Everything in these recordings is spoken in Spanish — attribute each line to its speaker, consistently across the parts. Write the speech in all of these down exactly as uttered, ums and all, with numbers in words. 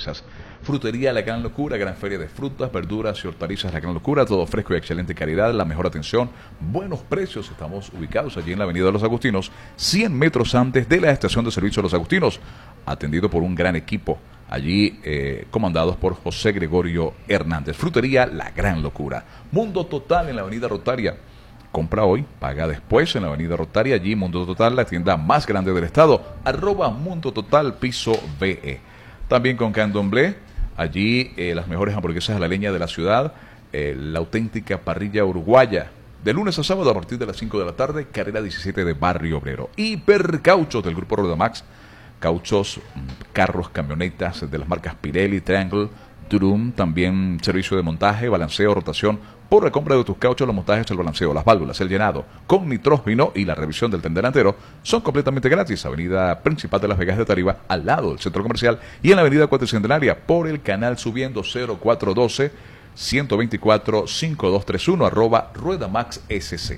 Speaker 1: mesas. Frutería La Gran Locura, gran feria de frutas, verduras y hortalizas La Gran Locura, todo fresco y excelente calidad, la mejor atención, buenos precios. Estamos ubicados allí en la avenida de Los Agustinos, cien metros antes de la estación de servicio de Los Agustinos, atendido por un gran equipo, allí eh, comandados por José Gregorio Hernández. Frutería La Gran Locura. Mundo Total en la avenida Rotaria. Compra hoy, paga después en la avenida Rotaria, allí Mundo Total, la tienda más grande del estado, arroba Mundo Total, piso B E. También con Candomblé, allí eh, las mejores hamburguesas a la leña de la ciudad, eh, la auténtica parrilla uruguaya, de lunes a sábado a partir de las cinco de la tarde, carrera diecisiete de Barrio Obrero. Hipercauchos del grupo Rodamax, cauchos, carros, camionetas de las marcas Pirelli, Triangle, Durum, también servicio de montaje, balanceo, rotación, por la compra de tus cauchos, los montajes, el balanceo, las válvulas, el llenado con nitrógeno y la revisión del tren delantero son completamente gratis. Avenida principal de Las Vegas de Tariba, al lado del centro comercial, y en la avenida Cuatricentenaria, por el canal subiendo cero cuatro uno dos, uno dos cuatro, cinco dos tres uno, arroba Ruedamax S C.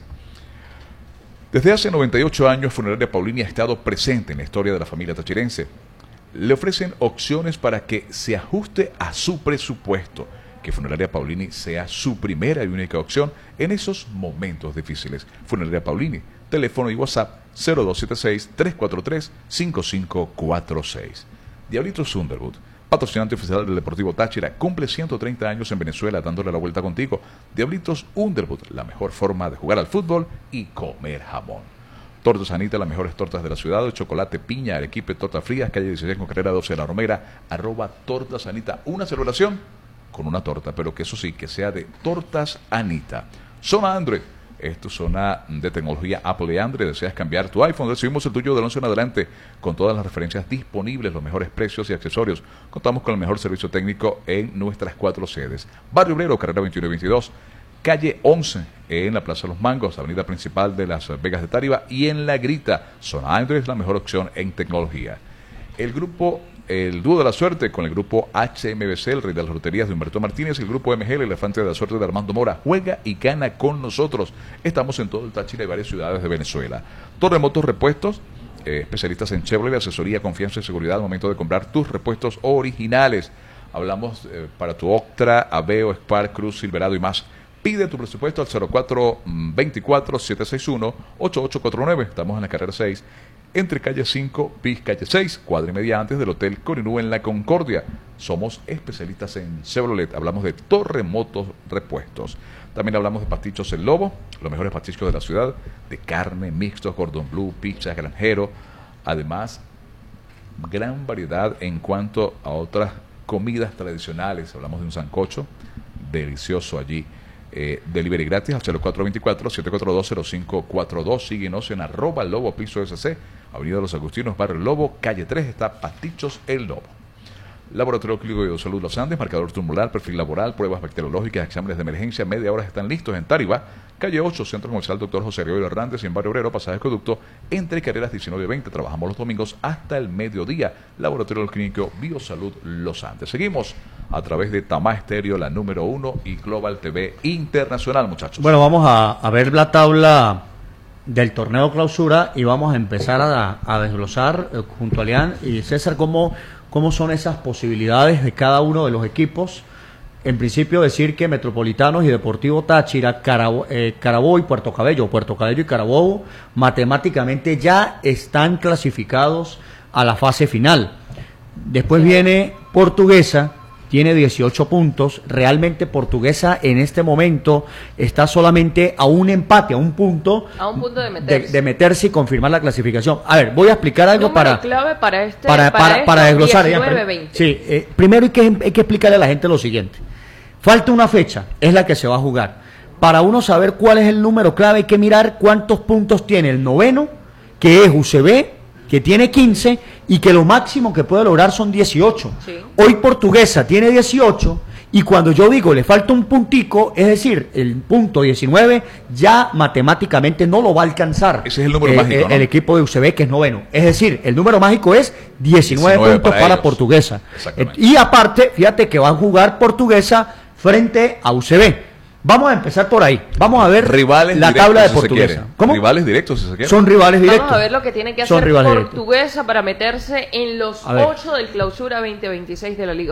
Speaker 1: Desde hace noventa y ocho años, Funeraria Paulini ha estado presente en la historia de la familia tachirense. Le ofrecen opciones para que se ajuste a su presupuesto. Que Funeraria Paulini sea su primera y única opción en esos momentos difíciles. Funeraria Paulini, teléfono y WhatsApp cero dos siete seis, tres cuatro tres, cinco cinco cuatro seis. Diablitos Underwood, patrocinante oficial del Deportivo Táchira, cumple ciento treinta años en Venezuela, dándole la vuelta contigo. Diablitos Underwood, la mejor forma de jugar al fútbol y comer jamón. Tortas Anita, las mejores tortas de la ciudad, chocolate, piña, arequipe, tortas frías, calle dieciséis con carrera doce de La Romera, arroba Tortas Anita. Una celebración con una torta, pero que eso sí, que sea de Tortas Anita. Zona Android, es tu zona de tecnología Apple y Android. ¿Deseas cambiar tu iPhone? Recibimos el tuyo del once en adelante, con todas las referencias disponibles, los mejores precios y accesorios. Contamos con el mejor servicio técnico en nuestras cuatro sedes. Barrio Obrero, carrera veintiuno y veintidós, calle once, en la Plaza Los Mangos, avenida principal de Las Vegas de Tariba, y en La Grita. Zona Android es la mejor opción en tecnología. El grupo El Dúo de la Suerte con el grupo H M B C, el Rey de las Loterías de Humberto Martínez, el grupo M G, el Elefante de la Suerte de Armando Mora. Juega y gana con nosotros. Estamos en todo el Táchira y varias ciudades de Venezuela. Torremotos Repuestos, eh, especialistas en Chevrolet, asesoría, confianza y seguridad al momento de comprar tus repuestos originales. Hablamos eh, para tu Octra, Aveo, Spark, Cruz, Silverado y más. Pide tu presupuesto al cero cuatro dos cuatro, siete seis uno, ocho ocho cuatro nueve. Estamos en la carrera seis, entre calle cinco, bis calle seis, cuadra y media antes del Hotel Corinú en La Concordia. Somos especialistas en Chevrolet. Hablamos de Torremotos Repuestos. También hablamos de Pastichos El Lobo, los mejores pastichos de la ciudad, de carne, mixtos, cordon bleu, pizza, granjero. Además, gran variedad en cuanto a otras comidas tradicionales. Hablamos de un sancocho delicioso allí. Eh, delivery gratis al cero cuatro dos cuatro, siete cuatro dos, cero cinco cuatro dos. Síguenos en arroba Lobo Piso S C, Avenida Los Agustinos, Barrio Lobo, calle tres, está Pastichos El Lobo. Laboratorio Clínico de Salud Los Andes, marcador tumular, perfil laboral, pruebas bacteriológicas, exámenes de emergencia, media hora están listos en Tariba, calle ocho, Centro Comercial Doctor José Gregorio Hernández, y en Barrio Obrero, pasaje Conducto, entre carreras diecinueve y veinte. Trabajamos los domingos hasta el mediodía. Laboratorio Clínico Biosalud Los Andes. Seguimos a través de Tamá Estéreo, la número uno, y Global T V Internacional, muchachos.
Speaker 2: Bueno, vamos a, a ver la tabla del torneo clausura y vamos a empezar a, a desglosar eh, junto a Leán y César cómo, cómo son esas posibilidades de cada uno de los equipos. En principio decir que Metropolitanos y Deportivo Táchira, Carabo, eh, Carabobo y Puerto Cabello, Puerto Cabello y Carabobo, matemáticamente ya están clasificados a la fase final. Después viene Portuguesa, tiene dieciocho puntos. Realmente Portuguesa en este momento está solamente a un empate, a un punto,
Speaker 3: a un punto de meterse.
Speaker 2: De, de meterse y confirmar la clasificación. A ver, voy a explicar algo
Speaker 3: Número
Speaker 2: para
Speaker 3: clave para este
Speaker 2: para, para,
Speaker 3: para,
Speaker 2: para desglosar.
Speaker 3: diecinueve veinte.
Speaker 2: Sí, eh, primero hay que, hay que explicarle a la gente lo siguiente. Falta una fecha, es la que se va a jugar. Para uno saber cuál es el número clave hay que mirar cuántos puntos tiene el noveno, que es U C B, que tiene quince y que lo máximo que puede lograr son dieciocho. Sí. Hoy Portuguesa tiene dieciocho y cuando yo digo le falta un puntico, es decir, el punto diecinueve ya matemáticamente no lo va a alcanzar.
Speaker 1: Ese es el número
Speaker 2: eh,
Speaker 1: mágico,
Speaker 2: eh,
Speaker 1: ¿no?
Speaker 2: El equipo de U C B, que es noveno. Es decir, el número mágico es diecinueve, diecinueve puntos para, para Portuguesa. Eh, y aparte, fíjate que va a jugar Portuguesa frente a U C B. Vamos a empezar por ahí. Vamos a ver
Speaker 1: rivales
Speaker 2: la tabla de
Speaker 1: si
Speaker 2: Portuguesa.
Speaker 1: ¿Cómo? Rivales directos, si se quiere.
Speaker 2: Son rivales directos.
Speaker 3: Vamos a ver lo que tiene que hacer Portuguesa directos. Para meterse en los ocho del clausura veinte veintiséis de la Liga